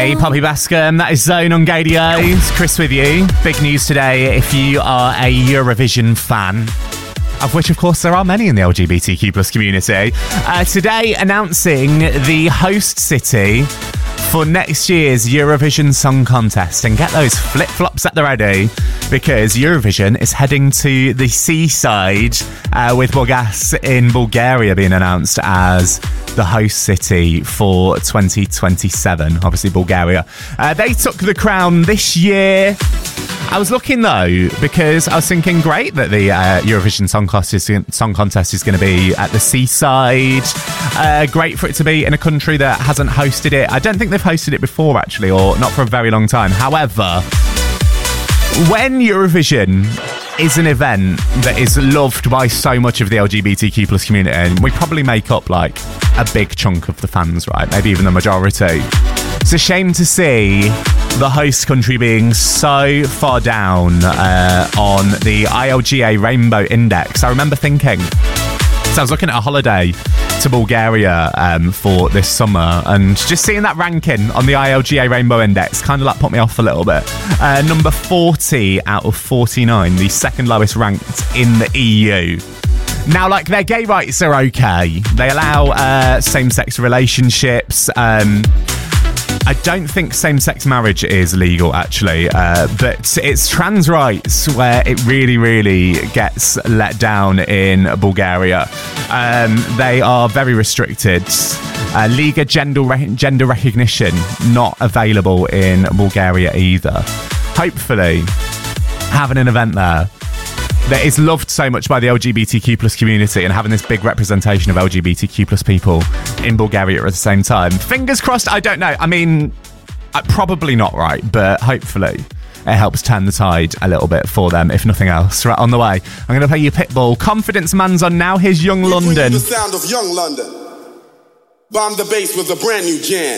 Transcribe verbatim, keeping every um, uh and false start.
Hey, Poppy Bascom, that is Zone on Gadio. It's Chris with you. Big news today if you are a Eurovision fan, of which, of course, there are many in the L G B T Q plus community. Uh, today, announcing the host city for next year's Eurovision Song Contest. And get those flip-flops at the ready, because Eurovision is heading to the seaside uh, with Burgas in Bulgaria being announced as the host city for twenty twenty-seven. Obviously, Bulgaria. Uh, they took the crown this year. I was looking, though, because I was thinking, great that the uh, Eurovision Song Contest, is, Song Contest is going to be at the seaside. Uh, great for it to be in a country that hasn't hosted it. I don't think they've hosted it before, actually, or not for a very long time. However, when Eurovision is an event that is loved by so much of the L G B T Q plus community, and we probably make up, like, a big chunk of the fans, right? Maybe even the majority. It's a shame to see the host country being so far down uh, on the I L G A Rainbow Index. I remember thinking, so I was looking at a holiday to Bulgaria um, for this summer, and just seeing that ranking on the I L G A Rainbow Index kind of like put me off a little bit. Uh, number forty out of forty-nine, the second lowest ranked in the E U. Now, like, their gay rights are okay. They allow uh, same-sex relationships. Um, I don't think same-sex marriage is legal, actually, uh, but it's trans rights where it really, really gets let down in Bulgaria. Um, they are very restricted. Uh, Liga gender, re- gender recognition not available in Bulgaria either. Hopefully, having an event there that is loved so much by the L G B T Q plus community, and having this big representation of L G B T Q plus people in Bulgaria at the same time. Fingers crossed, I don't know. I mean, uh, probably not right, but hopefully it helps turn the tide a little bit for them, if nothing else. Right, on the way, I'm going to play you Pitbull. Confidence Man's on now. Here's Young London. The sound of Young London. Bomb the bass with a brand new jam.